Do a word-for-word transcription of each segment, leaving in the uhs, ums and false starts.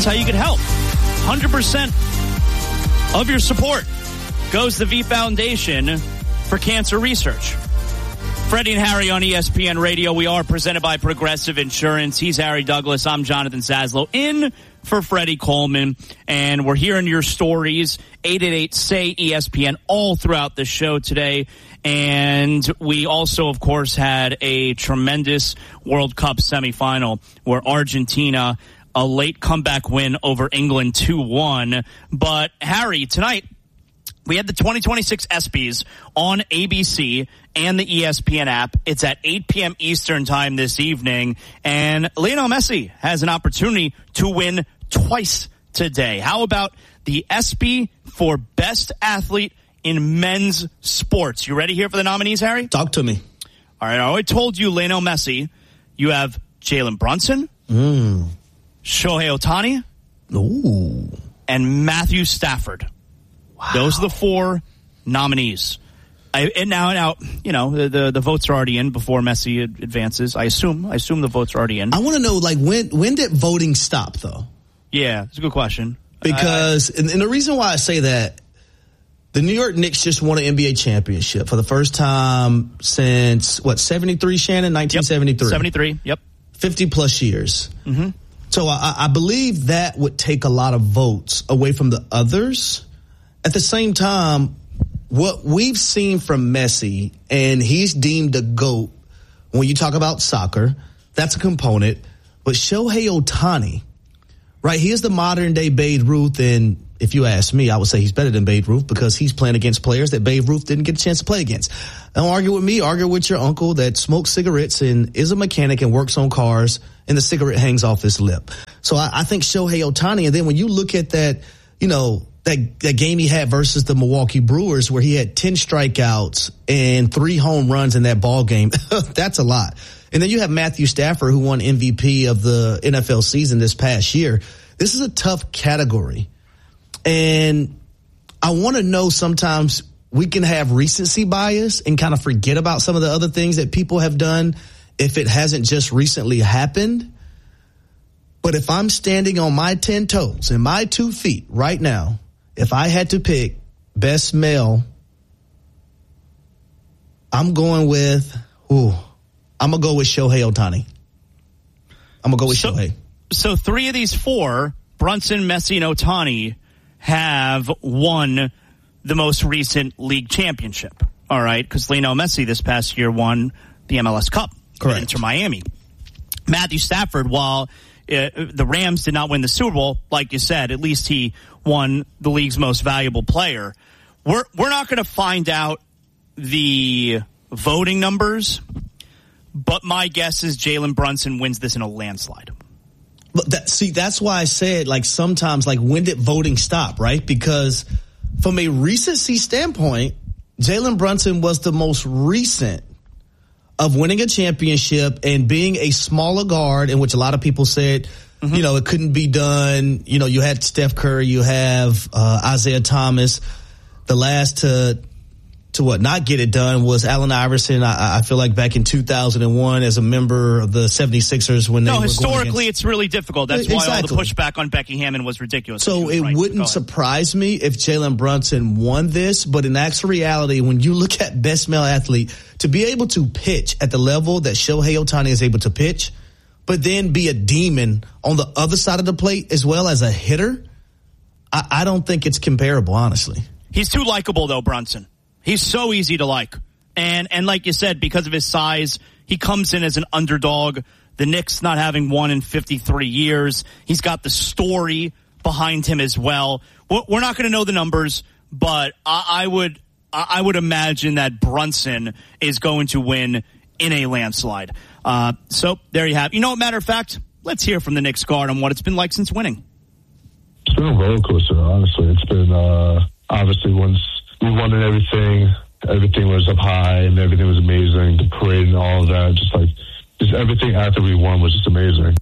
That's how you get help. one hundred percent of your support goes to the V Foundation for Cancer Research. Freddie and Harry on E S P N Radio. We are presented by Progressive Insurance. He's Harry Douglas. I'm Jonathan Saslow in for Freddie Coleman. And we're hearing your stories. eight eight eight, S A Y, E S P N all throughout the show today. And we also, of course, had a tremendous World Cup semifinal where Argentina, a late comeback win over England two one. But, Harry, tonight, we had the twenty twenty-six ESPYs on A B C and the E S P N app. It's at eight p.m. Eastern time this evening. And Lionel Messi has an opportunity to win twice today. How about the ESPY for Best Athlete in Men's Sports? You ready here for the nominees, Harry? Talk to me. All right, I already told you, Lionel Messi. You have Jalen Brunson, mm. Shohei Ohtani, Ooh. and Matthew Stafford. Wow. Those are the four nominees. I, and now, now, you know, the, the the votes are already in before Messi advances. I assume. I assume the votes are already in. I want to know, like, when when did voting stop, though? Yeah, it's a good question. Because, I, I, and, and the reason why I say that, the New York Knicks just won an N B A championship for the first time since, what, seventy-three, Shannon? nineteen seventy-three. Yep, seventy-three, yep. fifty plus years. Mm-hmm. So I, I believe that would take a lot of votes away from the others. At the same time, what we've seen from Messi, and he's deemed a GOAT when you talk about soccer, that's a component. But Shohei Ohtani, right, he is the modern-day Babe Ruth, and if you ask me, I would say he's better than Babe Ruth because he's playing against players that Babe Ruth didn't get a chance to play against. Don't argue with me, argue with your uncle that smokes cigarettes and is a mechanic and works on cars, and the cigarette hangs off his lip. So I, I think Shohei Ohtani, and then when you look at that, you know, That, that game he had versus the Milwaukee Brewers where he had ten strikeouts and three home runs in that ball game. That's a lot. And then you have Matthew Stafford, who won M V P of the N F L season this past year. This is a tough category. And I want to know, sometimes we can have recency bias and kind of forget about some of the other things that people have done if it hasn't just recently happened. But if I'm standing on my ten toes and my two feet right now, if I had to pick best male, I'm going with, ooh, I'm going to go with Shohei Ohtani. I'm going to go with so, Shohei. So three of these four, Brunson, Messi, and Ohtani, have won the most recent league championship. All right, because Lionel Messi this past year won the M L S Cup. Correct. Inter Miami. Matthew Stafford, while uh, the Rams did not win the Super Bowl, like you said, at least he won the league's most valuable player. We're we're not going to find out the voting numbers, but my guess is Jalen Brunson wins this in a landslide. But that, see, that's why I said, like, sometimes, like, when did voting stop, right? Because from a recency standpoint, Jalen Brunson was the most recent of winning a championship and being a smaller guard, in which a lot of people said, mm-hmm. you know, it couldn't be done. You know, you had Steph Curry, you have uh, Isaiah Thomas. The last to to what not get it done was Allen Iverson. I, I feel like back in two thousand one as a member of the seventy-sixers when they no, were historically going against, it's really difficult. That's exactly. why all the pushback on Becky Hammon was ridiculous. So it right. wouldn't surprise me if Jalen Brunson won this, but in actual reality, when you look at best male athlete, to be able to pitch at the level that Shohei Ohtani is able to pitch, but then be a demon on the other side of the plate as well as a hitter, I, I don't think it's comparable, honestly. He's too likable, though, Brunson. He's so easy to like. And and like you said, because of his size, he comes in as an underdog. The Knicks not having won in fifty-three years. He's got the story behind him as well. We're not going to know the numbers, but I, I would I would imagine that Brunson is going to win in a landslide. Uh, so there you have. You know what, matter of fact, let's hear from the Knicks guard on what it's been like since winning. It's been a roller coaster, honestly. It's been uh, obviously once we won and everything, everything was up high and everything was amazing. The parade and all of that, just like just everything after we won was just amazing.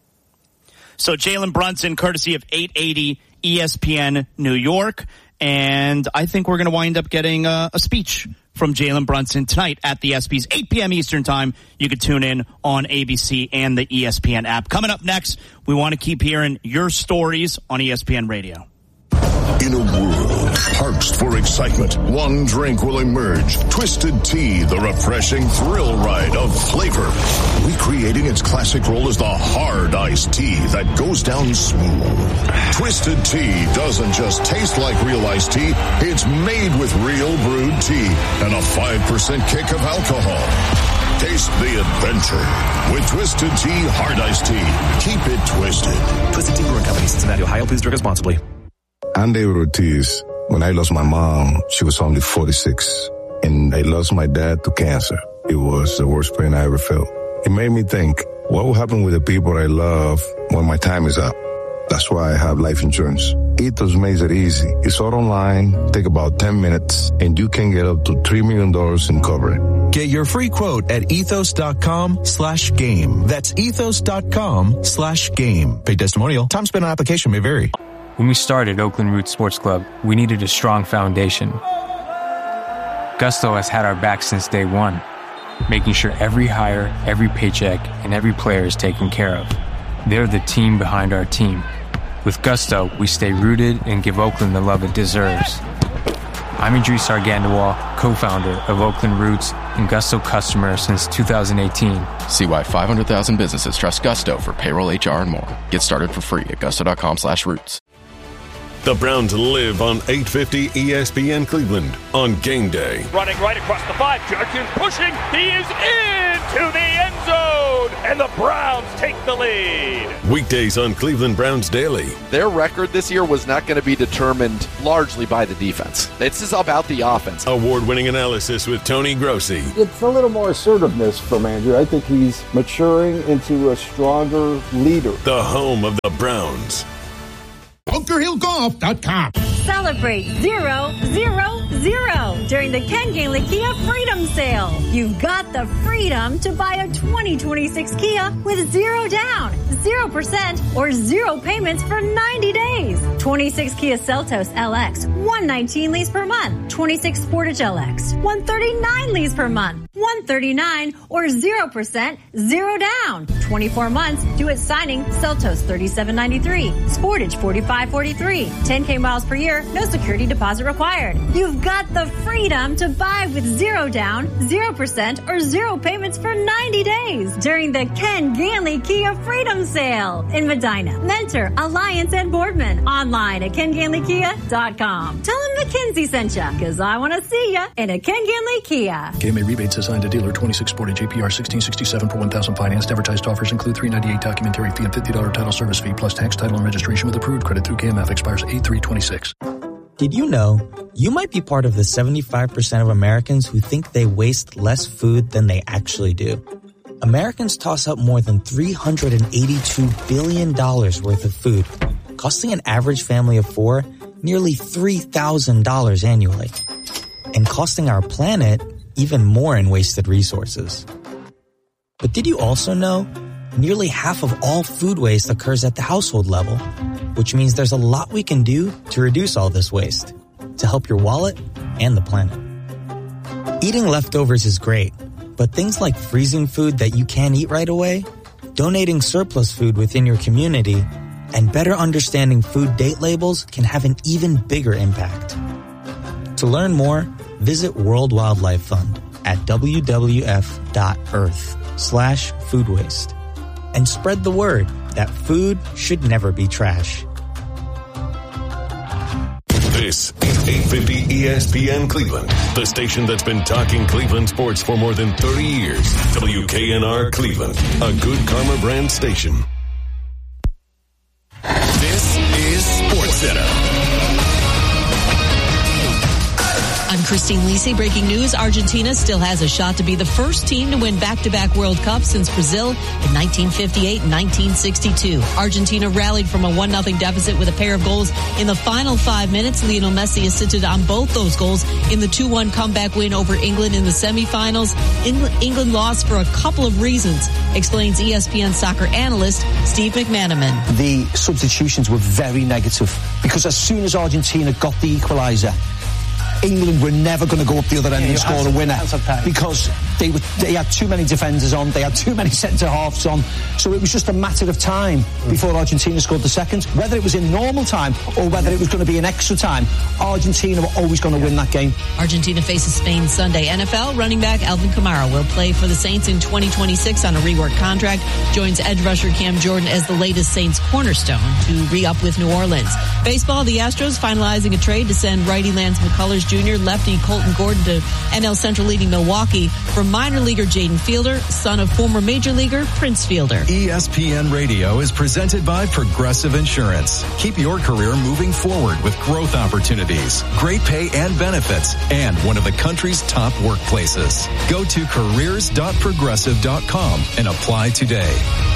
So Jalen Brunson, courtesy of eight eighty E S P N New York, and I think we're going to wind up getting a, a speech from Jalen Brunson tonight at the ESPYs, eight p.m. Eastern time. You can tune in on A B C and the E S P N app. Coming up next, we want to keep hearing your stories on E S P N Radio. In a world parched for excitement, one drink will emerge. Twisted Tea, the refreshing thrill ride of flavor. Recreating its classic role as the hard iced tea that goes down smooth. Twisted Tea doesn't just taste like real iced tea, it's made with real brewed tea and a five percent kick of alcohol. Taste the adventure with Twisted Tea Hard Iced Tea. Keep it twisted. Twisted Tea Brewing Company, Cincinnati, Ohio. Please drink responsibly. I'm David Ortiz. When I lost my mom, she was only forty-six. And I lost my dad to cancer. It was the worst pain I ever felt. It made me think, what will happen with the people I love when my time is up? That's why I have life insurance. Ethos makes it easy. It's all online, take about ten minutes, and you can get up to three million dollars in coverage. Get your free quote at ethos.com slash game. That's ethos.com slash game. Paid testimonial. Time spent on application may vary. When we started Oakland Roots Sports Club, we needed a strong foundation. Gusto has had our back since day one, making sure every hire, every paycheck, and every player is taken care of. They're the team behind our team. With Gusto, we stay rooted and give Oakland the love it deserves. I'm Idris Argandawal, co-founder of Oakland Roots and Gusto customer since two thousand eighteen. See why five hundred thousand businesses trust Gusto for payroll, H R, and more. Get started for free at gusto.com slash roots. The Browns live on eight fifty E S P N Cleveland on game day. Running right across the five. Judkins pushing. He is into the end zone. And the Browns take the lead. Weekdays on Cleveland Browns Daily. Their record this year was not going to be determined largely by the defense. This is about the offense. Award-winning analysis with Tony Grossi. It's a little more assertiveness from Andrew. I think he's maturing into a stronger leader. The home of the Browns. Bunker Hill Golf dot com. Celebrate zero, zero, zero during the Ken Gainley Kia Freedom Sale. You've got the freedom to buy a twenty twenty-six Kia with zero down, zero percent, or zero payments for ninety days. twenty-six Kia Seltos L X, one nineteen lease per month. twenty-six Sportage L X, one thirty-nine lease per month. one thirty-nine or zero percent, zero down. twenty-four months, due at signing, Seltos thirty-seven ninety-three, Sportage forty-five forty-three, ten K miles per year, no security deposit required. You've got the freedom to buy with zero down, zero percent, or zero payments for ninety days during the Ken Gainley Kia Freedom Sale in Medina, Mentor, Alliance, and Boardman. Online at ken gainley kia dot com. Tell him McKinsey sent ya, because I want to see ya in a Ken Gainley Kia. K M A rebates assigned to dealer twenty-six Sportage A P R sixteen sixty-seven per one thousand financed. Advertised offers include three ninety-eight documentary fee and fifty dollars title service fee plus tax, title, and registration with approved credit through K M F expires eight three twenty-six. Did you know you might be part of the seventy-five percent of Americans who think they waste less food than they actually do? Americans toss up more than three hundred eighty-two billion dollars worth of food, costing an average family of four nearly three thousand dollars annually, and costing our planet even more in wasted resources. But did you also know nearly half of all food waste occurs at the household level, which means there's a lot we can do to reduce all this waste, to help your wallet and the planet. Eating leftovers is great, but things like freezing food that you can't eat right away, donating surplus food within your community, and better understanding food date labels can have an even bigger impact. To learn more, visit World Wildlife Fund at w w f dot earth slash food waste and spread the word that food should never be trash. This is eight fifty E S P N Cleveland, the station that's been talking Cleveland sports for more than thirty years. W K N R Cleveland, a Good Karma brand station. This is SportsCenter. I'm Christine Lisi. Breaking news, Argentina still has a shot to be the first team to win back-to-back World Cups since Brazil in nineteen fifty-eight and nineteen sixty-two. Argentina rallied from a one nothing deficit with a pair of goals in the final five minutes. Lionel Messi assisted on both those goals in the two one comeback win over England in the semifinals. England lost for a couple of reasons, explains E S P N soccer analyst Steve McManaman. The substitutions were very negative because as soon as Argentina got the equaliser, England were never going to go up the other end yeah, and score a winner because they were, they had too many defenders on, they had too many centre-halves on, so it was just a matter of time before Argentina scored the second. Whether it was in normal time or whether it was going to be in extra time, Argentina were always going to win that game. Argentina faces Spain Sunday. N F L running back Alvin Kamara will play for the Saints in twenty twenty-six on a reworked contract, joins edge rusher Cam Jordan as the latest Saints cornerstone to re-up with New Orleans. Baseball, the Astros finalizing a trade to send righty Lance McCullers Junior, lefty Colton Gordon to N L Central leading Milwaukee for minor leaguer Jaden Fielder, son of former major leaguer Prince Fielder. E S P N Radio is presented by Progressive Insurance. Keep your career moving forward with growth opportunities, great pay and benefits, and one of the country's top workplaces. Go to careers dot progressive dot com and apply today.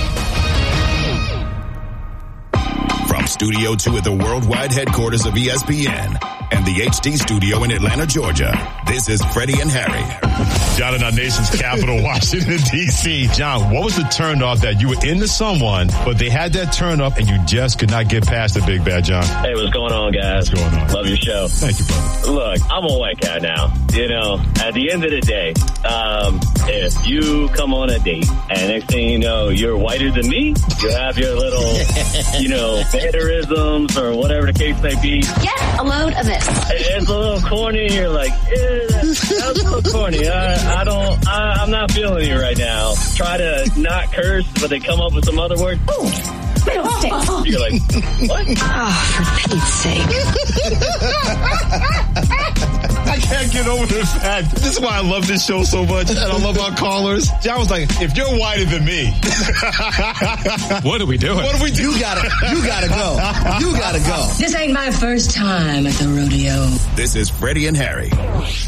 From Studio two at the worldwide headquarters of E S P N and the H D studio in Atlanta, Georgia, this is Freddie and Harry. John, in our nation's capital, Washington, D C John, what was the turnoff that you were into someone, but they had that turn up and you just could not get past the big bad John? Hey, what's going on, guys? What's going on? Love your show. Thank you, brother. Look, I'm a white guy now. You know, at the end of the day, um, if you come on a date and next thing you know, you're whiter than me, you have your little, you know, mannerisms or whatever the case may be. Get a load of this. It's a little corny and you're like, eh, that's, that's a little corny. I, I don't, I, I'm not feeling you right now. Try to not curse, but they come up with some other word. Ooh, fiddlesticks. You're like, what? Oh, for Pete's sake. I can't get over the fact. This is why I love this show so much, and I love our callers. John was like, if you're whiter than me. What are we doing? What are we doing? You gotta, you gotta go. You gotta go. This ain't my first time at the rodeo. This is Freddie and Harry.